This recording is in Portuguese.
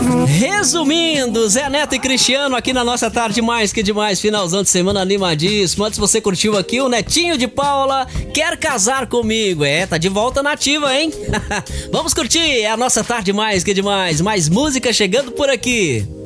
Resumindo, Zé Neto e Cristiano aqui na nossa tarde mais que demais, finalzão de semana animadíssimo. Antes você curtiu aqui o Netinho de Paula, Quer Casar Comigo. Tá de volta na ativa, hein? Vamos curtir, é a nossa tarde mais que demais, mais música chegando por aqui.